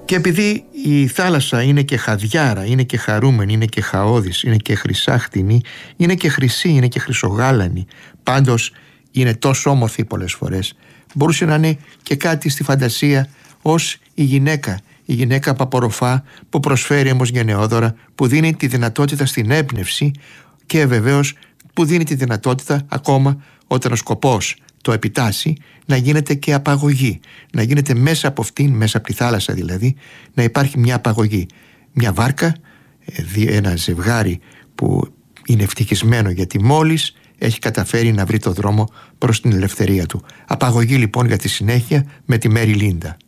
Και επειδή η θάλασσα είναι και χαδιάρα, είναι και χαρούμενη, είναι και χαώδης, είναι και χρυσάχτινη, είναι και χρυσή, είναι και χρυσογάλανη, πάντως είναι τόσο όμορφη πολλές φορές, μπορούσε να είναι και κάτι στη φαντασία ως η γυναίκα που απορροφά, που προσφέρει όμως γενναιόδωρα, που δίνει τη δυνατότητα στην έμπνευση και βεβαίως που δίνει τη δυνατότητα ακόμα όταν ο σκοπός το επιτάσσει να γίνεται και απαγωγή, να γίνεται μέσα από αυτήν, μέσα από τη θάλασσα δηλαδή, να υπάρχει μια απαγωγή, μια βάρκα, ένα ζευγάρι που είναι ευτυχισμένο γιατί μόλις έχει καταφέρει να βρει το δρόμο προς την ελευθερία του. Απαγωγή λοιπόν για τη συνέχεια με τη Μέρι Λίντα.